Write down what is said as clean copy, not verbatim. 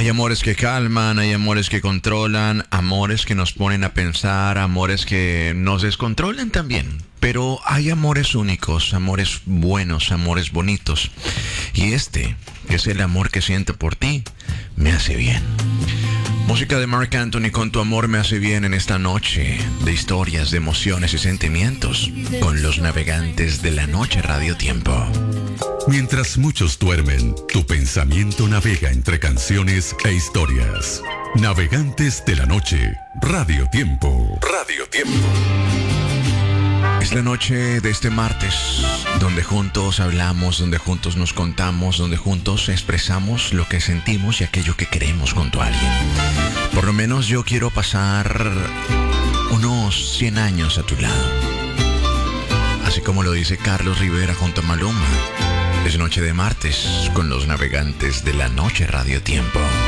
Hay amores que calman, hay amores que controlan, amores que nos ponen a pensar, amores que nos descontrolan también. Pero hay amores únicos, amores buenos, amores bonitos. Y este es el amor que siento por ti, me hace bien. Música de Marc Anthony con Tu amor me hace bien en esta noche de historias, de emociones y sentimientos con los navegantes de la noche Radio Tiempo. Mientras muchos duermen, tu pensamiento navega entre canciones e historias. Navegantes de la noche Radio Tiempo. Radio Tiempo. Es la noche de este martes, donde juntos hablamos, donde juntos nos contamos, donde juntos expresamos lo que sentimos y aquello que queremos junto a alguien. Por lo menos yo quiero pasar unos 100 años a tu lado. Así como lo dice Carlos Rivera junto a Maluma. Es noche de martes con los navegantes de la noche Radio Tiempo.